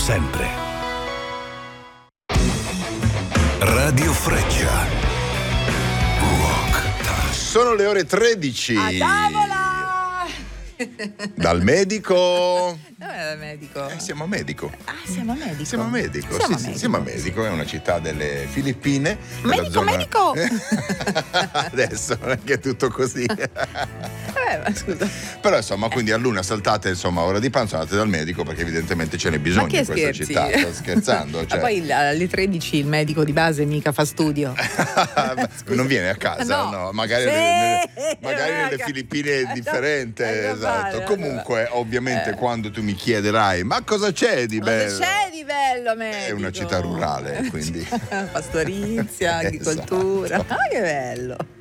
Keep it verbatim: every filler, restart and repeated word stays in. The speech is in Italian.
sempre. Radio Freccia. Rock. Sono le ore tredici. A tavola! Dal medico. Dov'è dal medico? Eh, siamo a medico. Ah, siamo a medico. Siamo a medico. Siamo sì, a sì, medico. siamo a medico, è una città delle Filippine. Medico, nella zona... medico! Adesso non è che è tutto così. Eh, ma scusa. Però insomma, quindi a luna saltate insomma ora di pranzo, andate dal medico perché evidentemente ce n'è bisogno Ma che in questa scherzi? città. Sto scherzando. Cioè... Ma poi alle tredici il medico di base mica fa studio. Non viene a casa, no, No. magari, Sì, nelle, magari nelle raga. Filippine è differente. Eh, Esatto. vale, Comunque, ovviamente, eh. quando tu mi chiederai ma cosa c'è di bello? Cosa c'è di bello, medico? È una città rurale, quindi Pastorizia, agricoltura. Esatto. Ah, che bello.